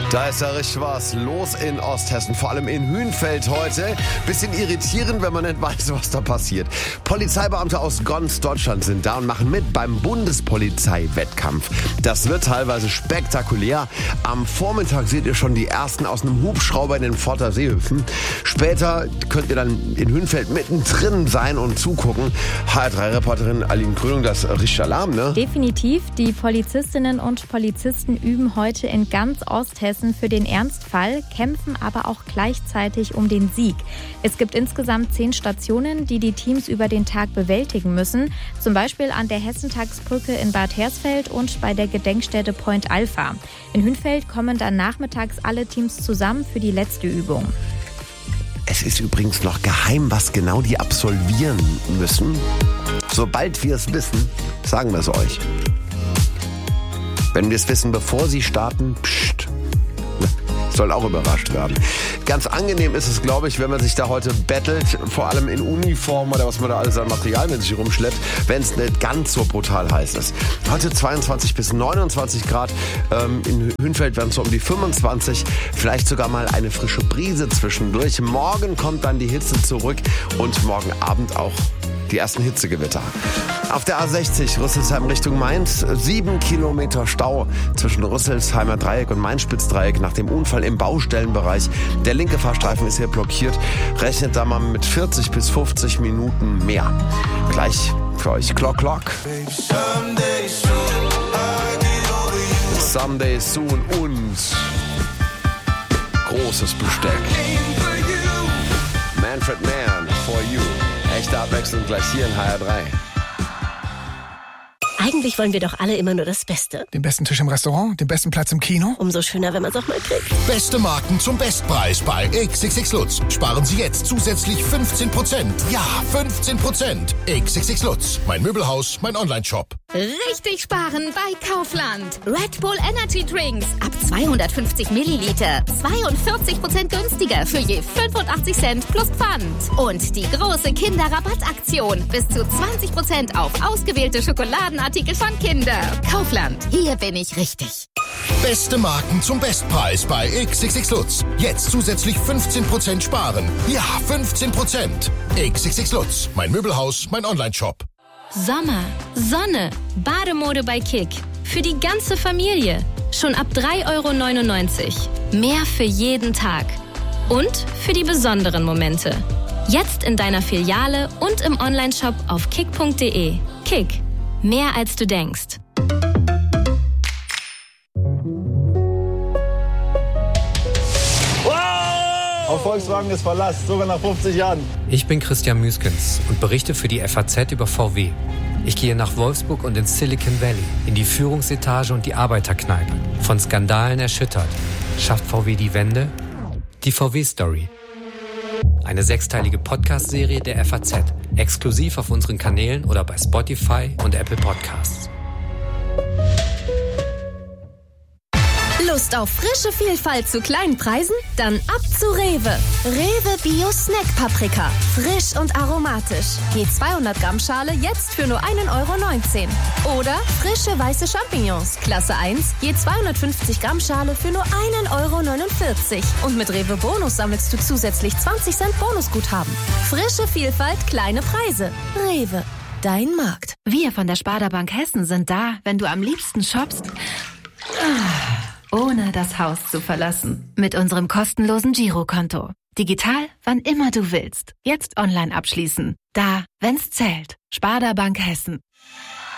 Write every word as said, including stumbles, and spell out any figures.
Da ist ja richtig was los in Osthessen, vor allem in Hünfeld heute. Bisschen irritierend, wenn man nicht weiß, was da passiert. Polizeibeamte aus ganz Deutschland sind da und machen mit beim Bundespolizei-Wettkampf. Das wird teilweise spektakulär. Am Vormittag seht ihr schon die ersten aus einem Hubschrauber in den Pforter See hüpfen. Später könnt ihr dann in Hünfeld mittendrin sein und zugucken. H R drei Reporterin Aline Krönung, das ist richtig Alarm, ne? Definitiv. Die Polizistinnen und Polizisten üben heute in ganz Osthessen für den Ernstfall, kämpfen aber auch gleichzeitig um den Sieg. Es gibt insgesamt zehn Stationen, die die Teams über den Tag bewältigen müssen. Zum Beispiel an der Hessentagsbrücke in Bad Hersfeld und bei der Gedenkstätte Point Alpha. In Hünfeld kommen dann nachmittags alle Teams zusammen für die letzte Übung. Es ist übrigens noch geheim, was genau die absolvieren müssen. Sobald wir es wissen, sagen wir es euch. Wenn wir es wissen, bevor sie starten, pst, soll auch überrascht werden. Ganz angenehm ist es, glaube ich, wenn man sich da heute bettelt, vor allem in Uniform oder was man da alles an Material mit sich rumschleppt, wenn es nicht ganz so brutal heiß ist. Heute zweiundzwanzig bis neunundzwanzig Grad, ähm, in Hünfeld werden es so um die fünfundzwanzig, vielleicht sogar mal eine frische Brise zwischendurch. Morgen kommt dann die Hitze zurück und morgen Abend auch die ersten Hitzegewitter. Auf der A sechzig Rüsselsheim Richtung Mainz, sieben Kilometer Stau zwischen Rüsselsheimer Dreieck und Mainspitzdreieck nach dem Unfall im Baustellenbereich. Der linke Fahrstreifen ist hier blockiert. Rechnet da mal mit vierzig bis fünfzig Minuten mehr. Gleich für euch Clock Clock. Someday Soon und großes Besteck. Manfred Mann, For You. Echte Abwechslung gleich hier in H R drei. Eigentlich wollen wir doch alle immer nur das Beste. Den besten Tisch im Restaurant, den besten Platz im Kino. Umso schöner, wenn man es auch mal kriegt. Beste Marken zum Bestpreis bei X X X Lutz. Sparen Sie jetzt zusätzlich fünfzehn Prozent. Ja, fünfzehn Prozent. X X X Lutz. Mein Möbelhaus, mein Online-Shop. Richtig sparen bei Kaufland. Red Bull Energy Drinks ab zweihundertfünfzig Milliliter. zweiundvierzig Prozent günstiger für je fünfundachtzig Cent plus Pfand. Und die große Kinderrabattaktion. Bis zu zwanzig Prozent auf ausgewählte Schokoladenartikel von Kinder. Kaufland. Hier bin ich richtig. Beste Marken zum Bestpreis bei X X X Lutz. Jetzt zusätzlich fünfzehn Prozent sparen. Ja, fünfzehn Prozent. X X X Lutz. Mein Möbelhaus, mein Online-Shop. Sommer, Sonne, Bademode bei Kick. Für die ganze Familie. Schon ab drei Euro neunundneunzig. Mehr für jeden Tag. Und für die besonderen Momente. Jetzt in deiner Filiale und im Onlineshop auf kick punkt de. Kick. Mehr als du denkst. Auf Volkswagen ist Verlass, sogar nach fünfzig Jahren. Ich bin Christian Müskens und berichte für die F A Z über V W. Ich gehe nach Wolfsburg und ins Silicon Valley, in die Führungsetage und die Arbeiterkneipe. Von Skandalen erschüttert. Schafft V W die Wende? Die V W-Story. Eine sechsteilige Podcast-Serie der F A Z. Exklusiv auf unseren Kanälen oder bei Spotify und Apple Podcasts. Lust auf frische Vielfalt zu kleinen Preisen? Dann ab zu Rewe. Rewe Bio Snack Paprika. Frisch und aromatisch. Je zweihundert Gramm Schale jetzt für nur ein Euro neunzehn. Oder frische weiße Champignons. Klasse eins. Je zweihundertfünfzig Gramm Schale für nur ein Euro neunundvierzig. Und mit Rewe Bonus sammelst du zusätzlich zwanzig Cent Bonusguthaben. Frische Vielfalt, kleine Preise. Rewe. Dein Markt. Wir von der Sparda Bank Hessen sind da, wenn du am liebsten shoppst, ohne das Haus zu verlassen. Mit unserem kostenlosen Girokonto. Digital, wann immer du willst. Jetzt online abschließen. Da, wenn's zählt. Sparda Bank Hessen.